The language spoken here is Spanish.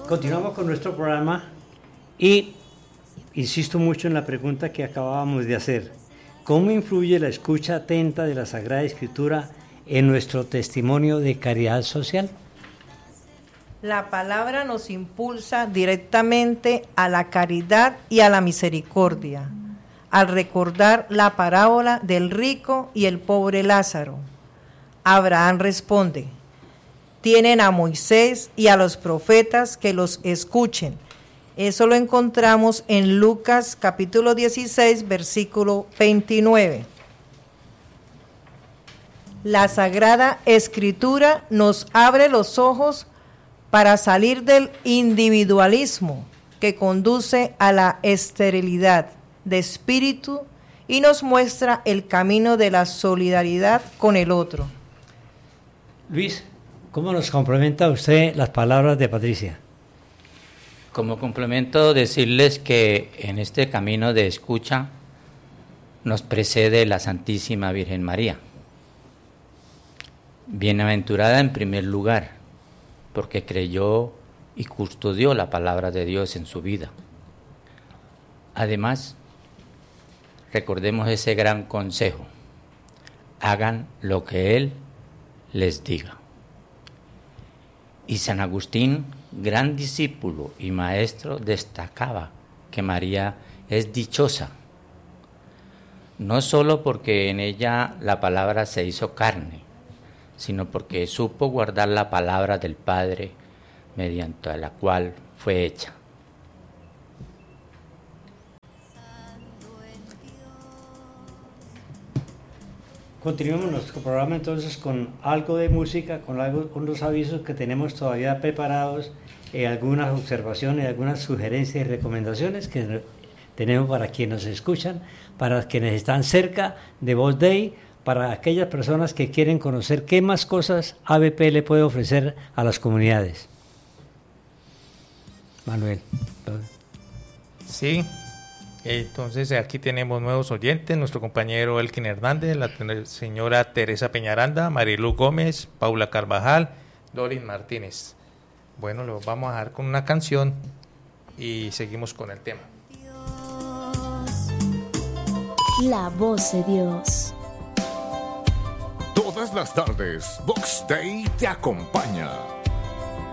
Continuamos con nuestro programa y insisto mucho en la pregunta que acabábamos de hacer. ¿Cómo influye la escucha atenta de la Sagrada Escritura en nuestro testimonio de caridad social? La palabra nos impulsa directamente a la caridad y a la misericordia, al recordar la parábola del rico y el pobre Lázaro. Abraham responde: tienen a Moisés y a los profetas que los escuchen. Eso lo encontramos en Lucas capítulo 16, versículo 29. La Sagrada Escritura nos abre los ojos para salir del individualismo que conduce a la esterilidad de espíritu y nos muestra el camino de la solidaridad con el otro. Luis, ¿cómo nos complementa usted las palabras de Patricia? Como complemento, decirles que en este camino de escucha nos precede la Santísima Virgen María. Bienaventurada en primer lugar, porque creyó y custodió la palabra de Dios en su vida. Además, recordemos ese gran consejo: hagan lo que Él les diga. Y San Agustín, gran discípulo y maestro, destacaba que María es dichosa, no solo porque en ella la palabra se hizo carne, sino porque supo guardar la palabra del Padre mediante la cual fue hecha. Continuamos nuestro programa entonces con algo de música, con unos avisos que tenemos todavía preparados, algunas observaciones, algunas sugerencias y recomendaciones que tenemos para quienes nos escuchan, para quienes están cerca de Voz Dei, para aquellas personas que quieren conocer qué más cosas ABP le puede ofrecer a las comunidades. Manuel. Sí, entonces aquí tenemos nuevos oyentes, nuestro compañero Elkin Hernández, la señora Teresa Peñaranda, Marilu Gómez, Paula Carvajal, Dorin Martínez. Bueno, lo vamos a dejar con una canción y seguimos con el tema. La voz de Dios. Todas las tardes, Vox Dei te acompaña.